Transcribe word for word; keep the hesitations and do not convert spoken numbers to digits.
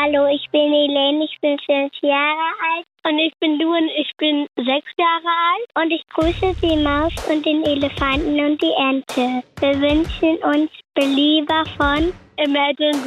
Hallo, ich bin Helene, ich bin fünf Jahre alt. Und ich bin Duan, ich bin sechs Jahre alt. Und ich grüße die Maus und den Elefanten und die Ente. Wir wünschen uns Belieber von Imagine